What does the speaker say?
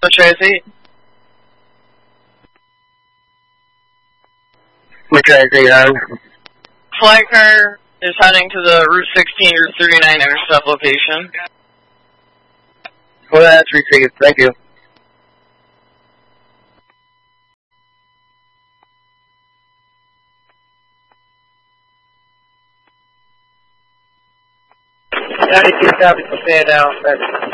Tracy. Tracy, Flight car is heading to the Route 16, Route 39 intercept location. Well, that's received. Thank you. Copy, prepare down.